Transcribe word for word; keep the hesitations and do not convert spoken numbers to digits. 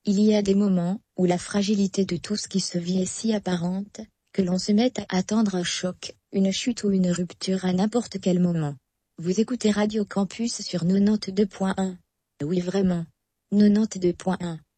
Il y a des moments où la fragilité de tout ce qui se vit est si apparente, que l'on se met à attendre un choc, une chute ou une rupture à n'importe quel moment. Vous écoutez Radio Campus sur quatre-vingt-deux point un. Oui vraiment. quatre-vingt-deux point un.